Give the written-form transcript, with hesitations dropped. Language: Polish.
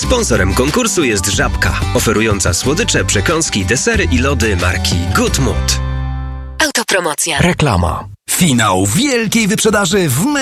Sponsorem konkursu jest Żabka, oferująca słodycze, przekąski, desery i lody marki Good Mood. Autopromocja. Reklama. Finał wielkiej wyprzedaży w